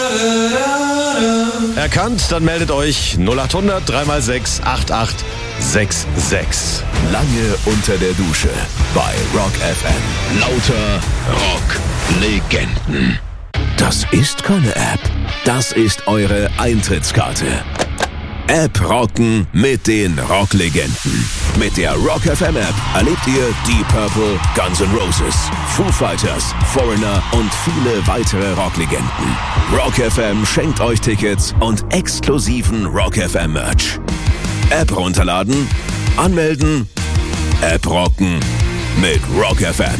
Erkannt? Dann meldet euch 0800 3x6 8866. Lange unter der Dusche bei Rock FM. Lauter Rock-Legenden. Das ist keine App. Das ist eure Eintrittskarte. App rocken mit den Rocklegenden. Mit der Rock FM App erlebt ihr Deep Purple, Guns N' Roses, Foo Fighters, Foreigner und viele weitere Rocklegenden. Rock FM schenkt euch Tickets und exklusiven Rock FM Merch. App runterladen, anmelden, App rocken mit Rock FM.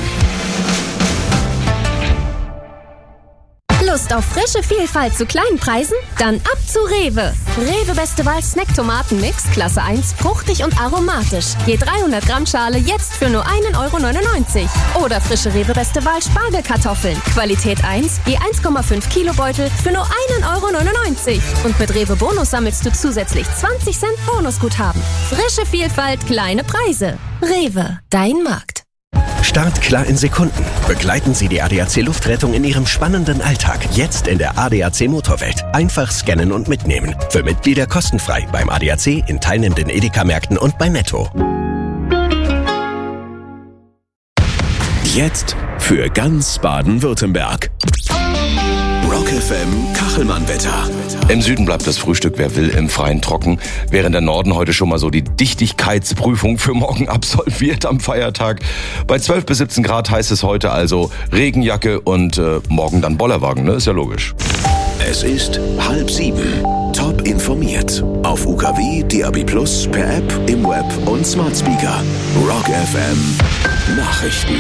Lust auf frische Vielfalt zu kleinen Preisen? Dann ab zu Rewe. Rewe Beste Wahl Snack-Tomaten-Mix, Klasse 1, fruchtig und aromatisch. Je 300 Gramm Schale jetzt für nur 1,99 €. Oder frische Rewe Beste Wahl Spargelkartoffeln. Qualität 1, je 1,5 Kilo Beutel für nur 1,99 €. Und mit Rewe Bonus sammelst du zusätzlich 20 Cent Bonusguthaben. Frische Vielfalt, kleine Preise. Rewe, dein Markt. Startklar in Sekunden. Begleiten Sie die ADAC Luftrettung in Ihrem spannenden Alltag. Jetzt in der ADAC Motorwelt. Einfach scannen und mitnehmen. Für Mitglieder kostenfrei beim ADAC, in teilnehmenden Edeka-Märkten und bei Netto. Jetzt für ganz Baden-Württemberg. Rock FM Kachelmann-Wetter. Im Süden bleibt das Frühstück, wer will, im Freien trocken. Während der Norden heute schon mal so die Dichtigkeitsprüfung für morgen absolviert am Feiertag. Bei 12 bis 17 Grad heißt es heute also Regenjacke und morgen dann Bollerwagen, ne? Ist ja logisch. Es ist 6:30. Top informiert. Auf UKW, DAB+, per App, im Web und Smart Speaker. Rock FM Nachrichten.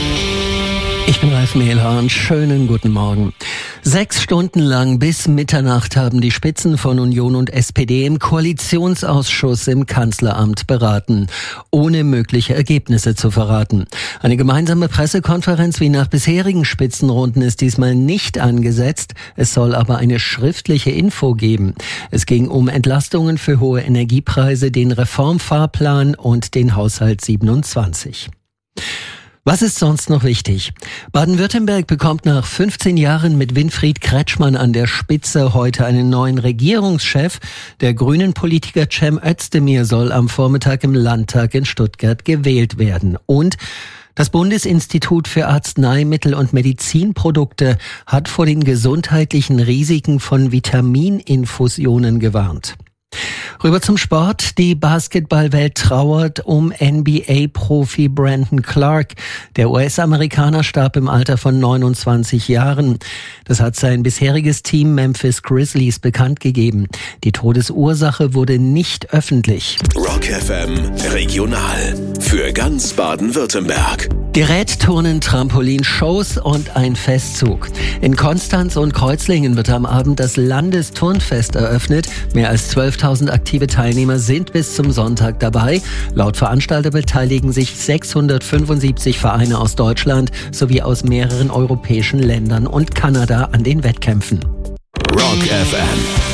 Ich bin Ralf Mehlhahn. Schönen guten Morgen. 6 Stunden lang bis Mitternacht haben die Spitzen von Union und SPD im Koalitionsausschuss im Kanzleramt beraten, ohne mögliche Ergebnisse zu verraten. Eine gemeinsame Pressekonferenz wie nach bisherigen Spitzenrunden ist diesmal nicht angesetzt. Es soll aber eine schriftliche Info geben. Es ging um Entlastungen für hohe Energiepreise, den Reformfahrplan und den Haushalt 27. Was ist sonst noch wichtig? Baden-Württemberg bekommt nach 15 Jahren mit Winfried Kretschmann an der Spitze heute einen neuen Regierungschef. Der Grünen-Politiker Cem Özdemir soll am Vormittag im Landtag in Stuttgart gewählt werden. Und das Bundesinstitut für Arzneimittel und Medizinprodukte hat vor den gesundheitlichen Risiken von Vitamininfusionen gewarnt. Rüber zum Sport. Die Basketballwelt trauert um NBA-Profi Brandon Clark. Der US-Amerikaner starb im Alter von 29 Jahren. Das hat sein bisheriges Team Memphis Grizzlies bekannt gegeben. Die Todesursache wurde nicht öffentlich. Rock FM Regional für ganz Baden-Württemberg. Gerät, Turnen, Trampolin, Shows und ein Festzug. In Konstanz und Kreuzlingen wird am Abend das Landesturnfest eröffnet. Mehr als 12.000 aktive Teilnehmer sind bis zum Sonntag dabei. Laut Veranstalter beteiligen sich 675 Vereine aus Deutschland sowie aus mehreren europäischen Ländern und Kanada an den Wettkämpfen. Rock FM